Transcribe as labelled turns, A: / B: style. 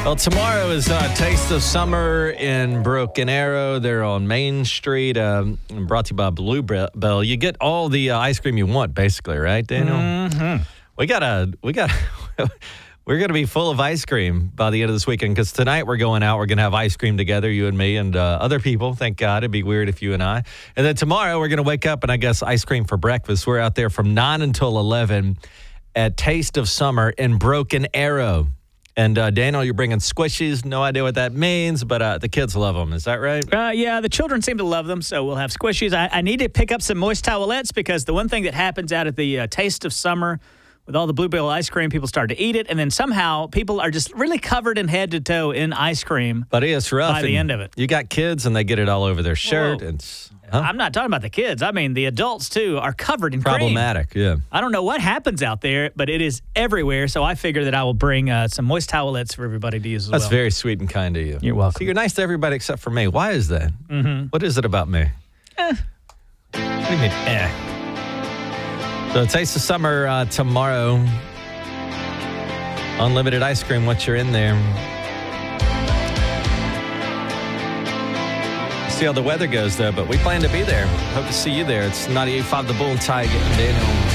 A: Well, tomorrow is Taste of Summer in Broken Arrow. They're on Main Street, brought to you by Bluebell. You get all the ice cream you want, basically, right, Daniel?
B: Mm-hmm.
A: We're going to be full of ice cream by the end of this weekend because tonight we're going out. We're going to have ice cream together, you and me and other people. Thank God. It'd be weird if you and I. And then tomorrow we're going to wake up and I guess ice cream for breakfast. We're out there from 9 until 11 at Taste of Summer in Broken Arrow. And Daniel, you're bringing squishies. No idea what that means, but the kids love them. Is that right?
B: Yeah, the children seem to love them, so we'll have squishies. I need to pick up some moist towelettes because the one thing that happens out at the Taste of Summer with all the Bluebell ice cream, people start to eat it, and then somehow people are just really covered in head to toe in ice cream.
A: But it's rough
B: by the end of it.
A: You got kids, and they get it all over their shirt.
B: Whoa.
A: And
B: I'm not talking about the kids. I mean, the adults, too, are covered in
A: problematic,
B: cream.
A: yeah.
B: I don't know what happens out there, but it is everywhere, so I figure that I will bring some moist towelettes for everybody to use as well.
A: That's very sweet and kind of you.
B: You're welcome.
A: So you're nice to everybody except for me. Why is that?
B: Mm-hmm.
A: What is it about me? What do you mean, So Taste of Summer tomorrow. Unlimited ice cream once you're in there. See how the weather goes, though, but we plan to be there. Hope to see you there. It's 98.5 The Bull, Ty, getting Daniel.